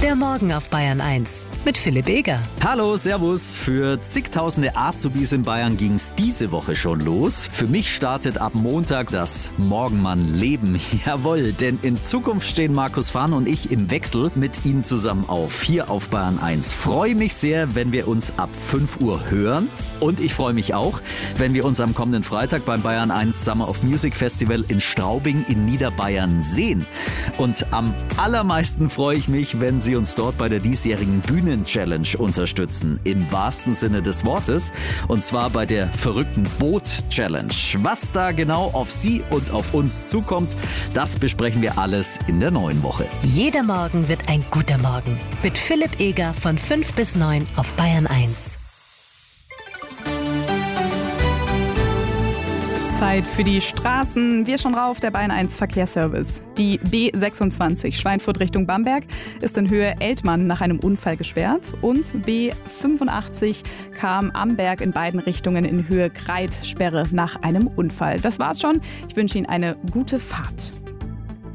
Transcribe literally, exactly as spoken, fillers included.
Der Morgen auf Bayern eins mit Philipp Eger. Hallo, servus. Für zigtausende Azubis in Bayern ging's diese Woche schon los. Für mich startet ab Montag das Morgenmann-Leben. Jawohl, denn in Zukunft stehen Markus Fahn und ich im Wechsel mit Ihnen zusammen auf, hier auf Bayern eins. Freue mich sehr, wenn wir uns ab fünf Uhr hören. Und ich freue mich auch, wenn wir uns am kommenden Freitag beim Bayern eins Summer of Music Festival in Straubing in Niederbayern sehen. Und am allermeisten freue ich mich, wenn Sie uns dort bei der diesjährigen Bühnen-Challenge unterstützen. Im wahrsten Sinne des Wortes. Und zwar bei der verrückten Boot-Challenge. Was da genau auf Sie und auf uns zukommt, das besprechen wir alles in der neuen Woche. Jeder Morgen wird ein guter Morgen. Mit Philipp Eger von fünf bis neun auf Bayern eins. Zeit für die Straßen. Wir schon rauf, der Bayern eins Verkehrsservice. Die B sechsundzwanzig Schweinfurt Richtung Bamberg ist in Höhe Eltmann nach einem Unfall gesperrt und B fünfundachtzig kam Amberg in beiden Richtungen in Höhe Greit Sperre nach einem Unfall. Das war's schon. Ich wünsche Ihnen eine gute Fahrt.